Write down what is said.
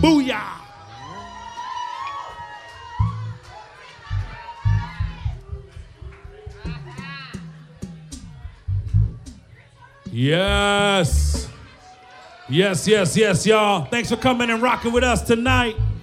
Booyah. Yes. Yes, yes, yes, y'all. Thanks for coming and rocking with us tonight.